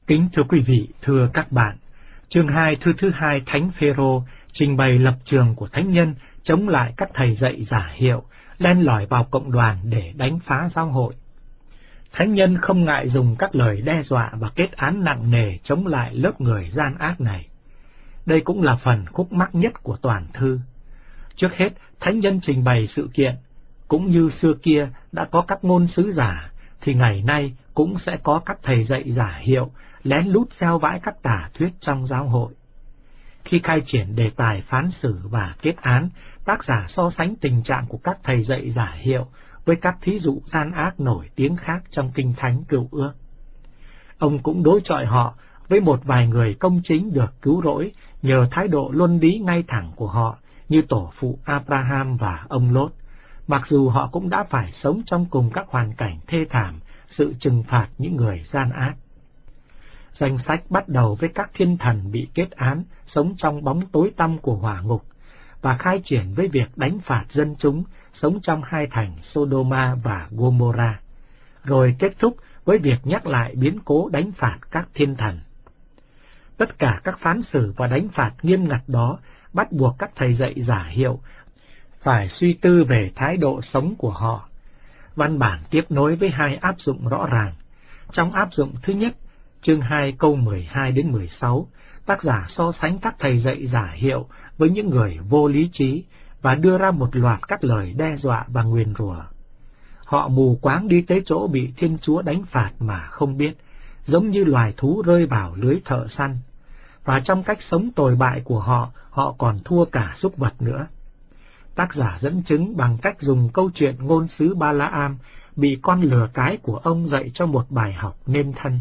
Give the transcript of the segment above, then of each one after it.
Kính thưa quý vị, thưa các bạn, chương 2 thư thứ 2 Thánh Phêrô trình bày lập trường của thánh nhân chống lại các thầy dạy giả hiệu, len lỏi vào cộng đoàn để đánh phá giáo hội. Thánh nhân không ngại dùng các lời đe dọa và kết án nặng nề chống lại lớp người gian ác này. Đây cũng là phần khúc mắc nhất của toàn thư. Trước hết, thánh nhân trình bày sự kiện, cũng như xưa kia đã có các ngôn sứ giả, thì ngày nay cũng sẽ có các thầy dạy giả hiệu lén lút gieo vãi các tà thuyết trong giáo hội. Khi khai triển đề tài phán xử và kết án, tác giả so sánh tình trạng của các thầy dạy giả hiệu với các thí dụ gian ác nổi tiếng khác trong Kinh Thánh Cựu Ước. Ông cũng đối chọi họ với một vài người công chính được cứu rỗi nhờ thái độ luân lý ngay thẳng của họ, như tổ phụ Abraham và ông Lốt, mặc dù họ cũng đã phải sống trong cùng các hoàn cảnh thê thảm, sự trừng phạt những người gian ác. Danh sách bắt đầu với các thiên thần bị kết án, sống trong bóng tối tăm của hỏa ngục, và khai triển với việc đánh phạt dân chúng sống trong hai thành Sodoma và Gomorrah, rồi kết thúc với việc nhắc lại biến cố đánh phạt các thiên thần. Tất cả các phán xử và đánh phạt nghiêm ngặt đó bắt buộc các thầy dạy giả hiệu phải suy tư về thái độ sống của họ. Văn bản tiếp nối với hai áp dụng rõ ràng. Trong áp dụng thứ nhất, chương 2 câu 12 đến 16, tác giả so sánh các thầy dạy giả hiệu với những người vô lý trí và đưa ra một loạt các lời đe dọa và nguyền rủa. Họ mù quáng đi tới chỗ bị Thiên Chúa đánh phạt mà không biết, giống như loài thú rơi vào lưới thợ săn. Và trong cách sống tồi bại của họ, họ còn thua cả súc vật nữa. Tác giả dẫn chứng bằng cách dùng câu chuyện ngôn sứ Ba-la-am bị con lừa cái của ông dạy cho một bài học nên thân.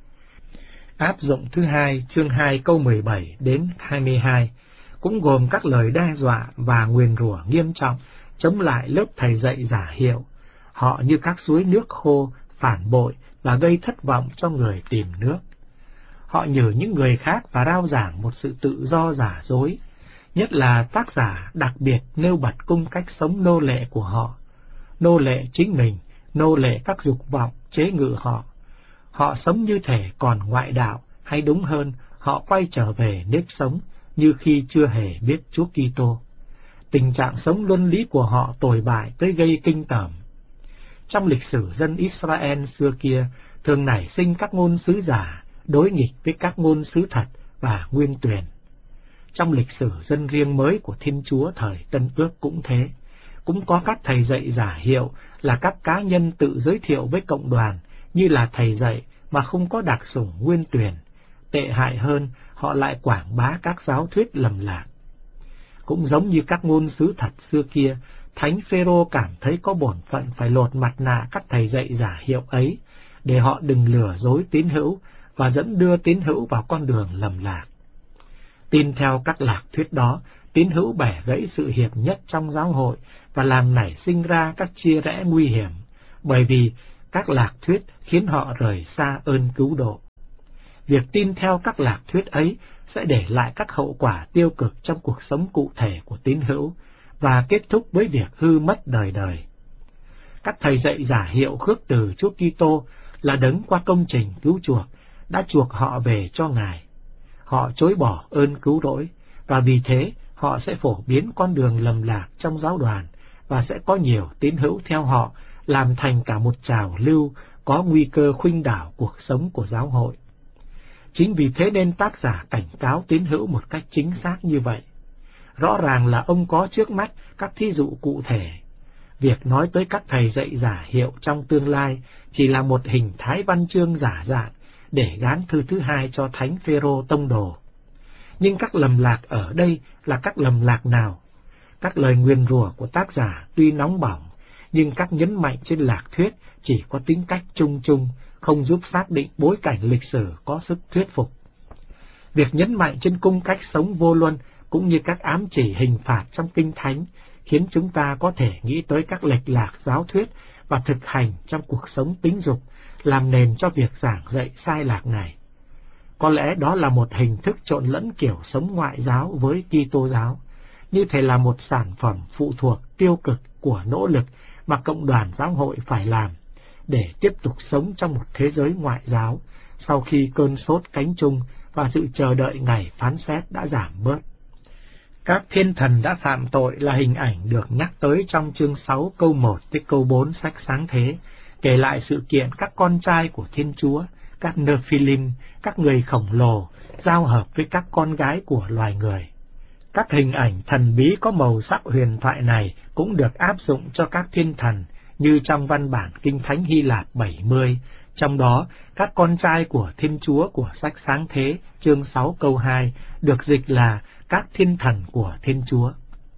Áp dụng thứ hai, chương 2 câu 17 đến 22, cũng gồm các lời đe dọa và nguyền rủa nghiêm trọng chống lại lớp thầy dạy giả hiệu. Họ như các suối nước khô, phản bội và gây thất vọng cho người tìm nước. Họ nhử những người khác và rao giảng một sự tự do giả dối. Nhất là tác giả đặc biệt nêu bật cung cách sống nô lệ của họ. Nô lệ chính mình, nô lệ các dục vọng chế ngự họ. Họ sống như thể còn ngoại đạo, hay đúng hơn, họ quay trở về nếp sống như khi chưa hề biết Chúa Kitô. Tình trạng sống luân lý của họ tồi bại tới gây kinh tởm. Trong lịch sử dân Israel xưa kia, thường nảy sinh các ngôn sứ giả đối nghịch với các ngôn sứ thật và nguyên tuyển. Trong lịch sử dân riêng mới của Thiên Chúa thời Tân Ước cũng thế. Cũng có các thầy dạy giả hiệu là các cá nhân tự giới thiệu với cộng đoàn như là thầy dạy mà không có đặc sủng nguyên tuyển. Tệ hại hơn, họ lại quảng bá các giáo thuyết lầm lạc. Cũng giống như các ngôn sứ thật xưa kia, Thánh Phêrô cảm thấy có bổn phận phải lột mặt nạ các thầy dạy giả hiệu ấy, để họ đừng lừa dối tín hữu và dẫn đưa tín hữu vào con đường lầm lạc. Tin theo các lạc thuyết đó, tín hữu bẻ gãy sự hiệp nhất trong giáo hội và làm nảy sinh ra các chia rẽ nguy hiểm, bởi vì các lạc thuyết khiến họ rời xa ơn cứu độ. Việc tin theo các lạc thuyết ấy sẽ để lại các hậu quả tiêu cực trong cuộc sống cụ thể của tín hữu và kết thúc với việc hư mất đời đời. Các thầy dạy giả hiệu khước từ Chúa Kitô là đấng qua công trình cứu chuộc đã chuộc họ về cho Ngài. Họ chối bỏ ơn cứu rỗi và vì thế họ sẽ phổ biến con đường lầm lạc trong giáo đoàn và sẽ có nhiều tín hữu theo họ, làm thành cả một trào lưu có nguy cơ khuynh đảo cuộc sống của giáo hội. Chính vì thế nên tác giả cảnh cáo tín hữu một cách chính xác như vậy. Rõ ràng là ông có trước mắt các thí dụ cụ thể. Việc nói tới các thầy dạy giả hiệu trong tương lai chỉ là một hình thái văn chương giả dạng để gán thư thứ hai cho Thánh Phêrô tông đồ. Nhưng các lầm lạc ở đây là các lầm lạc nào? Các lời nguyền rủa của tác giả tuy nóng bỏng, nhưng các nhấn mạnh trên lạc thuyết chỉ có tính cách chung chung, không giúp xác định bối cảnh lịch sử có sức thuyết phục. Việc nhấn mạnh trên cung cách sống vô luân cũng như các ám chỉ hình phạt trong Kinh Thánh khiến chúng ta có thể nghĩ tới các lệch lạc giáo thuyết và thực hành trong cuộc sống tính dục, làm nền cho việc giảng dạy sai lạc này. Có lẽ đó là một hình thức trộn lẫn kiểu sống ngoại giáo với Kitô giáo, như thể là một sản phẩm phụ thuộc tiêu cực của nỗ lực mà cộng đoàn giáo hội phải làm để tiếp tục sống trong một thế giới ngoại giáo sau khi cơn sốt cánh chung và sự chờ đợi ngày phán xét đã giảm bớt. Các thiên thần đã phạm tội là hình ảnh được nhắc tới trong chương 6 câu 1 tới câu 4 sách Sáng Thế, kể lại sự kiện các con trai của Thiên Chúa, các Nephilim, các người khổng lồ, giao hợp với các con gái của loài người. Các hình ảnh thần bí có màu sắc huyền thoại này cũng được áp dụng cho các thiên thần như trong văn bản Kinh Thánh Hy Lạp 70, trong đó các con trai của Thiên Chúa của sách Sáng Thế chương 6 câu 2 được dịch là các thiên thần của Thiên Chúa.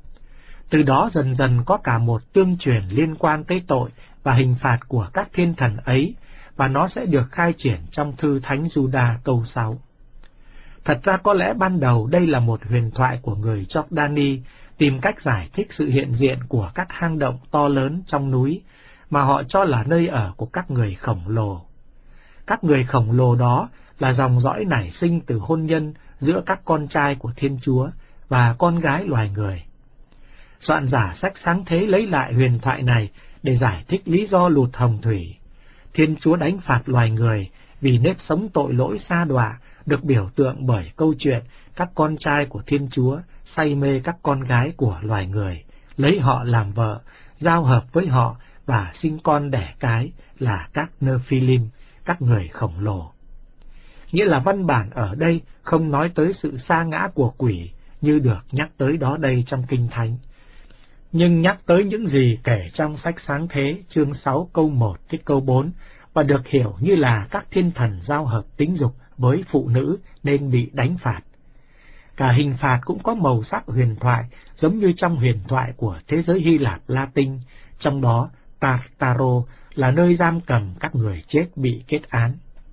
Từ đó dần dần có cả một tương truyền liên quan tới tội và hình phạt của các thiên thần ấy, và nó sẽ được khai triển trong thư Thánh Giuđa câu 6. Thật ra có lẽ ban đầu đây là một huyền thoại của người Jordani tìm cách giải thích sự hiện diện của các hang động to lớn trong núi mà họ cho là nơi ở của các người khổng lồ. Các người khổng lồ đó là dòng dõi nảy sinh từ hôn nhân giữa các con trai của Thiên Chúa và con gái loài người. Soạn giả sách Sáng Thế lấy lại huyền thoại này để giải thích lý do lụt hồng thủy. Thiên Chúa đánh phạt loài người vì nếp sống tội lỗi sa đọa được biểu tượng bởi câu chuyện các con trai của Thiên Chúa say mê các con gái của loài người, lấy họ làm vợ, giao hợp với họ và sinh con đẻ cái là các Nephilim, các người khổng lồ. Nghĩa là văn bản ở đây không nói tới sự sa ngã của quỷ như được nhắc tới đó đây trong Kinh Thánh, nhưng nhắc tới những gì kể trong sách Sáng Thế chương 6 câu 1 tới câu 4 và được hiểu như là các thiên thần giao hợp tính dục với phụ nữ nên bị đánh phạt. Cả hình phạt cũng có màu sắc huyền thoại giống như trong huyền thoại của thế giới Hy Lạp Latin, trong đó Tartaro là nơi giam cầm các người chết bị kết án.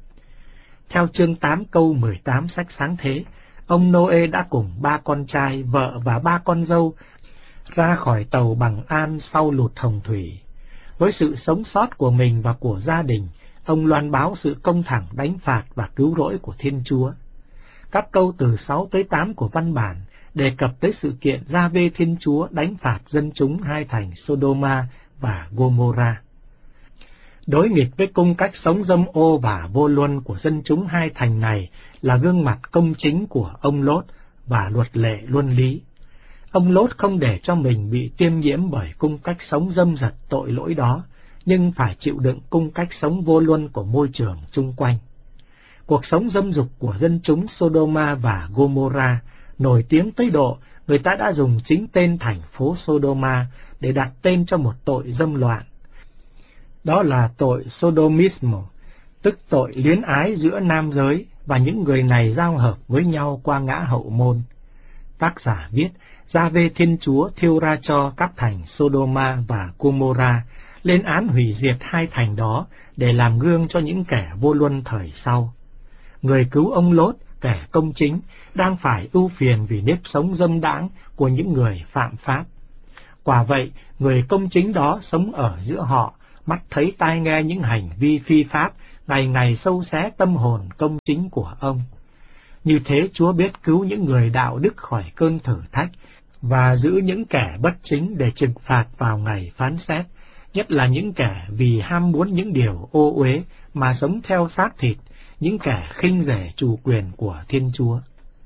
Theo chương 8 câu 18 sách Sáng Thế, ông Noe đã cùng 3 con trai, vợ và 3 con dâu ra khỏi tàu bằng an sau lụt hồng thủy. Với sự sống sót của mình và của gia đình, ông loan báo sự công thẳng đánh phạt và cứu rỗi của Thiên Chúa. Các câu từ 6 tới 8 của văn bản đề cập tới sự kiện Gia-vê Thiên Chúa đánh phạt dân chúng hai thành Sodoma và Gomorrah. Đối nghịch với cung cách sống dâm ô và vô luân của dân chúng hai thành này là gương mặt công chính của ông Lốt và luật lệ luân lý. Ông Lốt không để cho mình bị tiêm nhiễm bởi cung cách sống dâm dật tội lỗi đó, nhưng phải chịu đựng cung cách sống vô luân của môi trường chung quanh. Cuộc sống dâm dục của dân chúng Sodoma và Gomorrah nổi tiếng tới độ người ta đã dùng chính tên thành phố Sodoma để đặt tên cho một tội dâm loạn. Đó là tội Sodomismo, tức tội luyến ái giữa nam giới, và những người này giao hợp với nhau qua ngã hậu môn. Tác giả viết, Gia-vê Thiên Chúa thiêu ra cho các thành Sodoma và Gomorrah, lên án hủy diệt hai thành đó để làm gương cho những kẻ vô luân thời sau. Người cứu ông Lốt, kẻ công chính, đang phải ưu phiền vì nếp sống dâm đãng của những người phạm pháp. Quả vậy, người công chính đó sống ở giữa họ, mắt thấy tai nghe những hành vi phi pháp, ngày ngày sâu xé tâm hồn công chính của ông. Như thế Chúa biết cứu những người đạo đức khỏi cơn thử thách và giữ những kẻ bất chính để trừng phạt vào ngày phán xét, nhất là những kẻ vì ham muốn những điều ô uế mà sống theo xác thịt, những kẻ khinh rẻ chủ quyền của Thiên Chúa.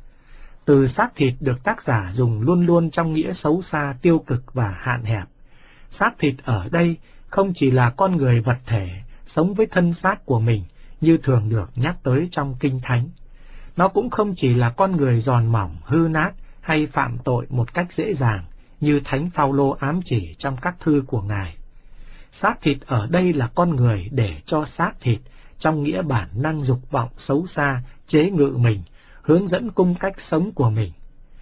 Từ xác thịt được tác giả dùng luôn luôn trong nghĩa xấu xa, tiêu cực và hạn hẹp. Xác thịt ở đây không chỉ là con người vật thể sống với thân xác của mình như thường được nhắc tới trong Kinh Thánh. Nó cũng không chỉ là con người giòn mỏng, hư nát hay phạm tội một cách dễ dàng như Thánh Phaolô ám chỉ trong các thư của Ngài. Xác thịt ở đây là con người để cho xác thịt trong nghĩa bản năng dục vọng xấu xa chế ngự mình, hướng dẫn cung cách sống của mình.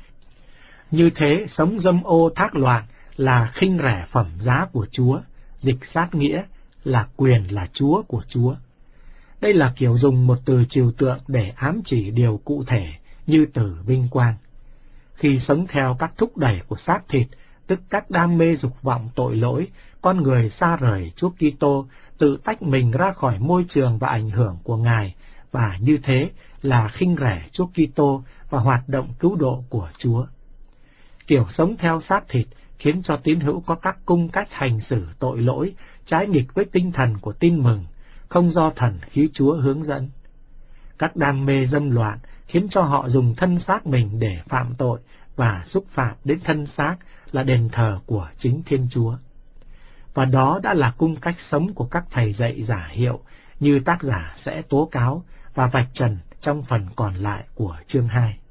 Như thế, sống dâm ô thác loạn là khinh rẻ phẩm giá của Chúa, dịch sát nghĩa là quyền là Chúa của Chúa. Đây là kiểu dùng một từ trừu tượng để ám chỉ điều cụ thể như từ vinh quang. Khi sống theo các thúc đẩy của xác thịt, tức các đam mê dục vọng tội lỗi, con người xa rời Chúa Kitô, tự tách mình ra khỏi môi trường và ảnh hưởng của Ngài, và như thế là khinh rẻ Chúa Kitô và hoạt động cứu độ của Chúa. Kiểu sống theo xác thịt khiến cho tín hữu có các cung cách hành xử tội lỗi trái nghịch với tinh thần của tin mừng, không do thần khí Chúa hướng dẫn. Các đam mê dâm loạn khiến cho họ dùng thân xác mình để phạm tội và xúc phạm đến thân xác là đền thờ của chính Thiên Chúa. Và đó đã là cung cách sống của các thầy dạy giả hiệu như tác giả sẽ tố cáo và vạch trần trong phần còn lại của chương 2.